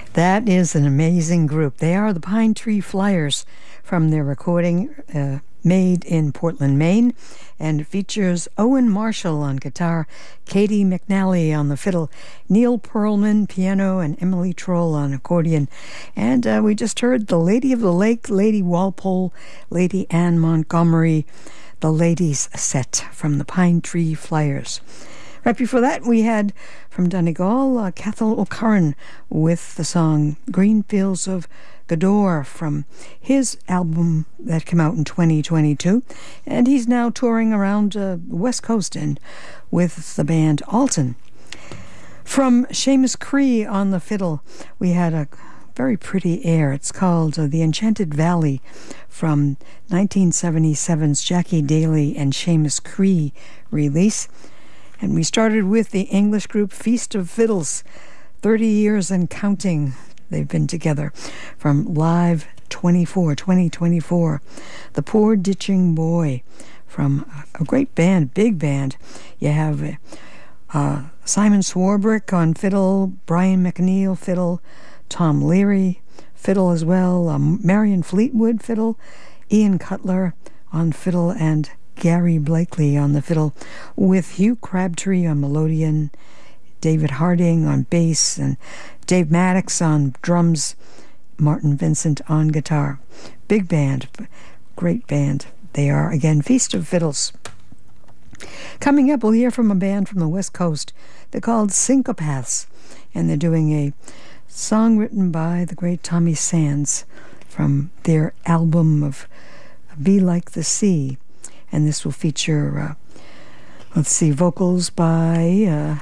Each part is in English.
That is an amazing group. They are the Pine Tree Flyers from their recording made in Portland, Maine, and it features Owen Marshall on guitar, Katie McNally on the fiddle, Neil Pearlman piano, and Emily Troll on accordion. And we just heard the Lady of the Lake, Lady Walpole, Lady Anne Montgomery, the ladies set from the Pine Tree Flyers. Right before that, we had from Donegal, Cathal O'Curran with the song Green Fields of Godor from his album that came out in 2022. And he's now touring around the West Coast and with the band Alton. From Seamus Cree on the fiddle, we had a very pretty air. It's called The Enchanted Valley from 1977's Jackie Daly and Seamus Cree release. And we started with the English group Feast of Fiddles, 30 years and counting they've been together, from Live 2024, The Poor Ditching Boy, from a great band, big band. You have Simon Swarbrick on fiddle, Brian McNeil fiddle, Tom Leary fiddle as well, Marion Fleetwood fiddle, Ian Cutler on fiddle, and Gary Blakely on the fiddle, with Hugh Crabtree on melodeon, David Harding on bass, and Dave Maddox on drums, Martin Vincent on guitar. Big band, great band. They are, again, Feast of Fiddles. Coming up, we'll hear from a band from the West Coast. They're called Syncopaths, and they're doing a song written by the great Tommy Sands from their album of Be Like the Sea. And this will feature, vocals by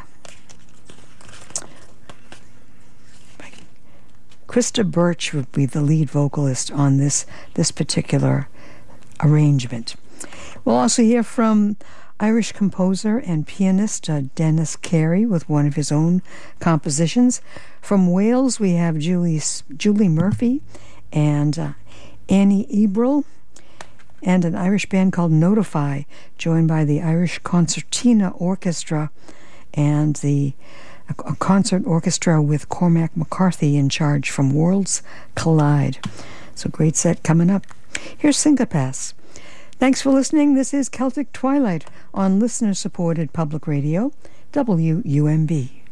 Krista Birch would be the lead vocalist on this particular arrangement. We'll also hear from Irish composer and pianist Dennis Carey with one of his own compositions. From Wales, we have Julie Murphy and Annie Ebrel, and an Irish band called Notify, joined by the Irish Concertina Orchestra and a concert orchestra with Cormac McCarthy in charge from Worlds Collide. So great set coming up. Here's Syncopaths. Thanks for listening. This is Celtic Twilight on listener-supported public radio, WUMB.